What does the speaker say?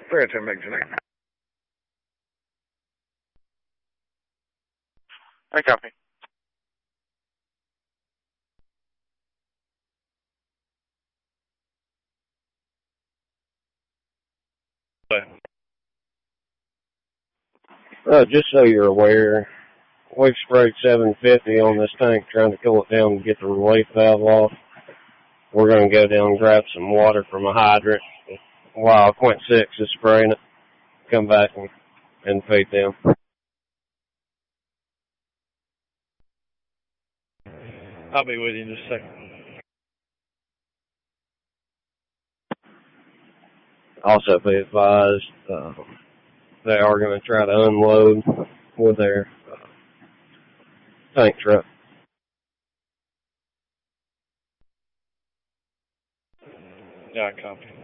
310 Meg. I copy. Just so you're aware, we've sprayed 750 on this tank trying to cool it down and get the relief valve off. We're going to go down and grab some water from a hydrant while Quint 6 is spraying it. Come back and feed them. I'll be with you in just a second. Also be advised, they are going to try to unload with their tank truck. Yeah, I copy.